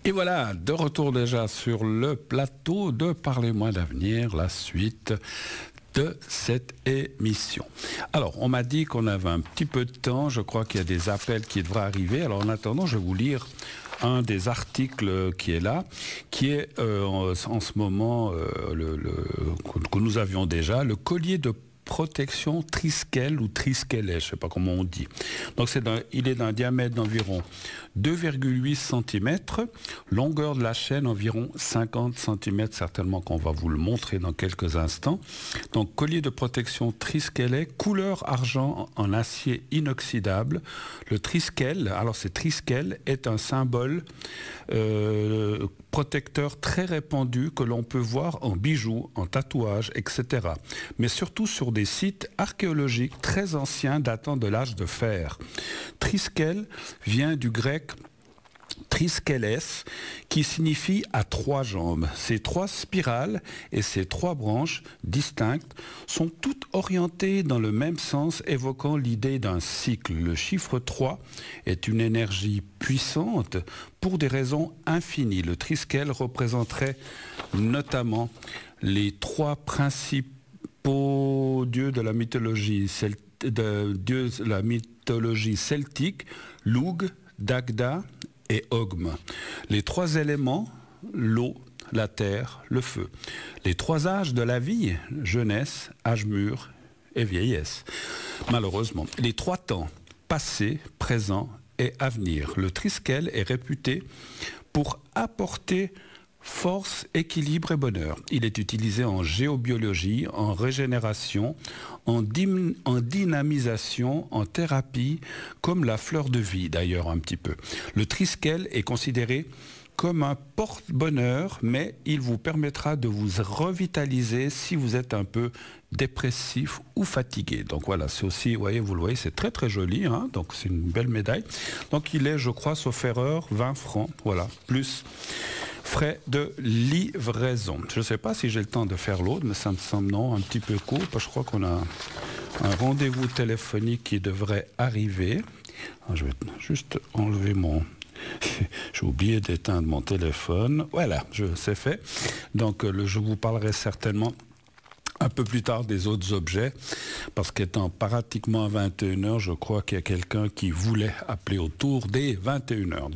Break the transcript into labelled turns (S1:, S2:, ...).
S1: Et voilà, de retour déjà sur le plateau de Parlez-moi d'avenir, la suite de cette émission. Alors, on m'a dit qu'on avait un petit peu de temps, je crois qu'il y a des appels qui devraient arriver. Alors, en attendant, je vais vous lire un des articles qui est là, qui est en ce moment, que nous avions déjà, le collier de protection Triskel ou Triskelet, je ne sais pas comment on dit. Donc il est d'un diamètre d'environ 2,8 cm, longueur de la chaîne environ 50 cm, certainement qu'on va vous le montrer dans quelques instants. Donc collier de protection Triskelet, couleur argent en acier inoxydable. Le Triskel, alors c'est Triskel, est un symbole protecteur très répandu que l'on peut voir en bijoux, en tatouages, etc. Mais surtout sur des sites archéologiques très anciens datant de l'âge de fer. Triskel vient du grec triskeles, qui signifie à trois jambes. Ces trois spirales et ces trois branches distinctes sont toutes orientées dans le même sens, évoquant l'idée d'un cycle. Le chiffre 3 est une énergie puissante pour des raisons infinies. Le triskel représenterait notamment les trois principaux dieux de la mythologie celtique, Lugh, Dagda et Ogm. Les trois éléments, l'eau, la terre, le feu. Les trois âges de la vie, jeunesse, âge mûr et vieillesse. Malheureusement, les trois temps, passé, présent et avenir. Le triskel est réputé pour apporter force, équilibre et bonheur. Il est utilisé en géobiologie, en régénération, en dynamisation, en thérapie, comme la fleur de vie d'ailleurs un petit peu. Le triskel est considéré comme un porte-bonheur, mais il vous permettra de vous revitaliser si vous êtes un peu dépressif ou fatigué. Donc voilà, c'est aussi, vous le voyez, c'est très très joli, hein, donc c'est une belle médaille. Donc il est, je crois, sauf erreur, 20 francs, voilà, plus frais de livraison. Je ne sais pas si j'ai le temps de faire l'autre, mais ça me semble un petit peu court, parce que je crois qu'on a un rendez-vous téléphonique qui devrait arriver. Alors, je vais juste enlever j'ai oublié d'éteindre mon téléphone. Voilà, c'est fait. Donc, je vous parlerai certainement un peu plus tard des autres objets, parce qu'étant pratiquement à 21h, je crois qu'il y a quelqu'un qui voulait appeler autour des 21h.